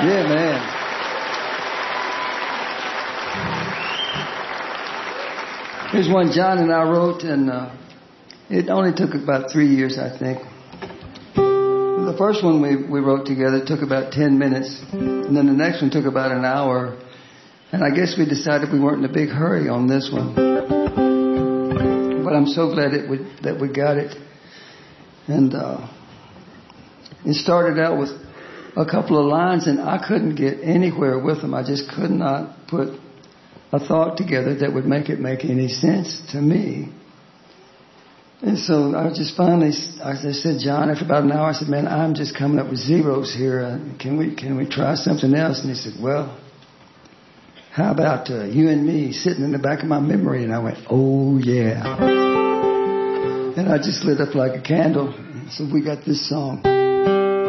Yeah, man. Here's one John and I wrote, and it only took about 3 years, I think. The first one we wrote together took about 10 minutes, and then the next one took about an hour. And I guess we decided we weren't in a big hurry on this one. But I'm so glad that we got it. And it started out with a couple of lines, and I couldn't get anywhere with them. I just could not put a thought together that would make it make any sense to me. And so I just finally, I said, John, after about an hour, I said, man, I'm just coming up with zeros here. Can we try something else? And he said, well, how about you and me sitting in the back of my memory? And I went, oh, yeah. And I just lit up like a candle. So we got this song.